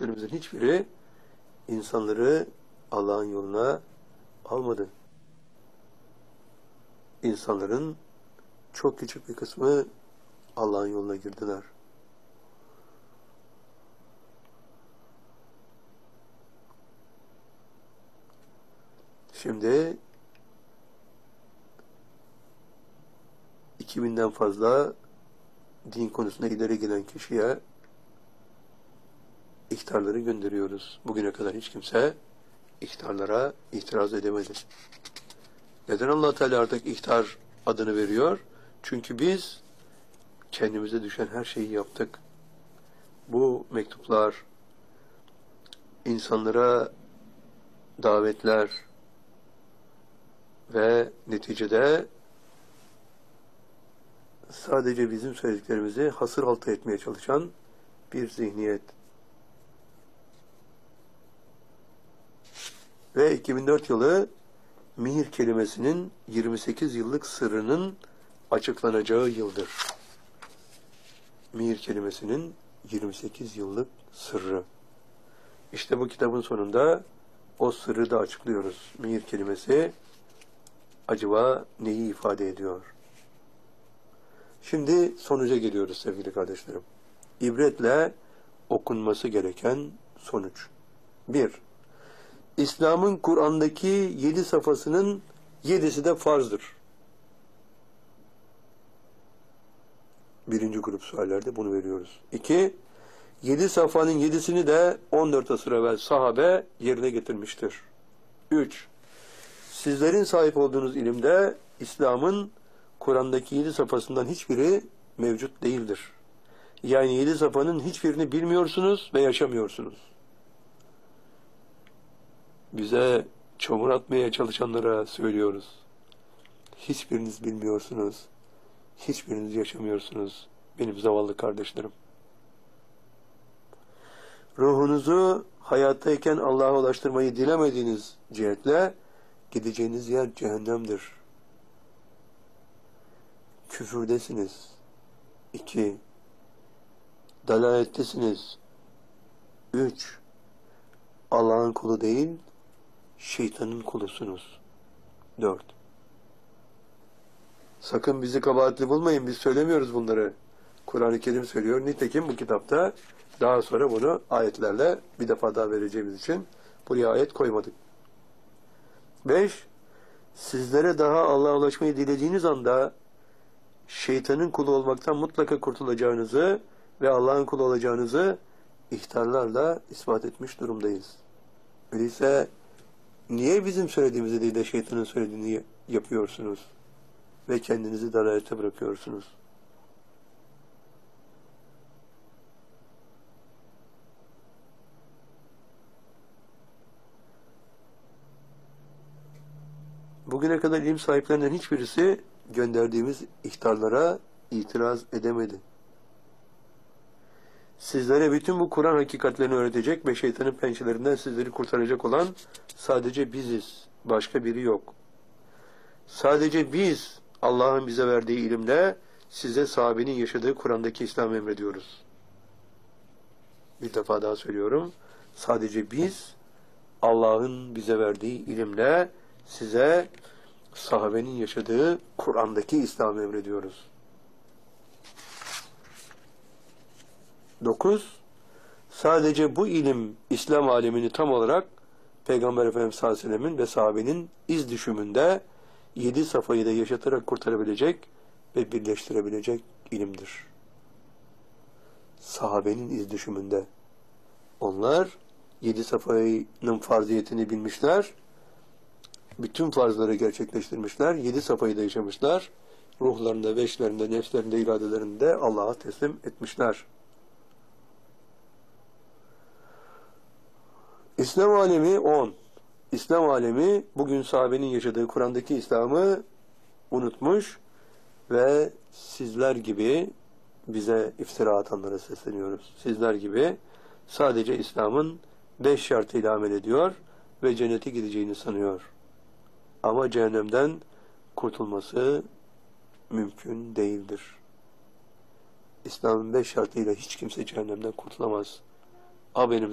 söylediklerimizin hiçbiri insanları Allah'ın yoluna almadı. İnsanların çok küçük bir kısmı Allah'ın yoluna girdiler. Şimdi 2000'den fazla din konusunda ileri gelen kişiye ihtarları gönderiyoruz. Bugüne kadar hiç kimse ihtarlara itiraz edemedi. Neden Allah Teala artık ihtar adını veriyor? Çünkü biz kendimize düşen her şeyi yaptık. Bu mektuplar, insanlara davetler ve neticede sadece bizim söylediklerimizi hasır altı etmeye çalışan bir zihniyet. Ve 2004 yılı mihir kelimesinin 28 yıllık sırrının açıklanacağı yıldır. Mihir kelimesinin 28 yıllık sırrı. İşte bu kitabın sonunda o sırrı da açıklıyoruz. Mihir kelimesi acaba neyi ifade ediyor? Şimdi sonuca geliyoruz sevgili kardeşlerim. İbretle okunması gereken sonuç. 1. İslam'ın Kur'an'daki 7 safhasının 7'si de farzdır. Birinci grup suallerde bunu veriyoruz. 2. 7 safhanın 7'sini de 14 asır evvel sahabe yerine getirmiştir. 3. Sizlerin sahip olduğunuz ilimde İslam'ın Kur'an'daki 7 safhasından hiçbiri mevcut değildir. Yani 7 safhanın hiçbirini bilmiyorsunuz ve yaşamıyorsunuz. Bize çamur atmaya çalışanlara söylüyoruz. Hiçbiriniz bilmiyorsunuz. Hiçbiriniz yaşamıyorsunuz. Benim zavallı kardeşlerim. Ruhunuzu hayattayken Allah'a ulaştırmayı dilemediğiniz cihetle gideceğiniz yer cehennemdir. Küfürdesiniz. 2. Dalalettesiniz. 3. Allah'ın kulu değil, şeytanın kulusunuz. 4. Sakın bizi kabahatli bulmayın, biz söylemiyoruz bunları. Kur'an-ı Kerim söylüyor. Nitekim bu kitapta daha sonra bunu ayetlerle bir defa daha vereceğimiz için buraya ayet koymadık. 5. Sizlere daha Allah'a ulaşmayı dilediğiniz anda şeytanın kulu olmaktan mutlaka kurtulacağınızı ve Allah'ın kulu olacağınızı ihtarlarla ispat etmiş durumdayız. Öyleyse niye bizim söylediğimizi değil de şeytanın söylediğini yapıyorsunuz ve kendinizi dalalete bırakıyorsunuz? Bugüne kadar ilim sahiplerinden hiçbirisi gönderdiğimiz ihtarlara itiraz edemedi. Sizlere bütün bu Kur'an hakikatlerini öğretecek ve şeytanın pençelerinden sizleri kurtaracak olan sadece biziz. Başka biri yok. Sadece biz Allah'ın bize verdiği ilimle size sahabenin yaşadığı Kur'an'daki İslam'ı emrediyoruz. Bir defa daha söylüyorum. Sadece biz Allah'ın bize verdiği ilimle size sahabenin yaşadığı Kur'an'daki İslam'ı emrediyoruz. 9. Sadece bu ilim İslam alemini tam olarak Peygamber Efendimiz sallallahu aleyhi ve sellem'in ve sahabenin iz düşümünde 7 safhayı da yaşatarak kurtarabilecek ve birleştirebilecek ilimdir. Sahabenin iz düşümünde. Onlar 7 safhanın farziyetini bilmişler. Bütün farzları gerçekleştirmişler. 7 safhayı da yaşamışlar. Ruhlarında, veçlerinde, nefslerinde, iradelerinde Allah'a teslim etmişler. İslam alemi 10. İslam alemi bugün sahabenin yaşadığı Kur'an'daki İslam'ı unutmuş ve sizler gibi bize iftira atanlara sesleniyoruz. Sizler gibi sadece İslam'ın 5 şartıyla amel ediyor ve cennete gideceğini sanıyor. Ama cehennemden kurtulması mümkün değildir. İslam'ın 5 şartıyla hiç kimse cehennemden kurtulamaz. Benim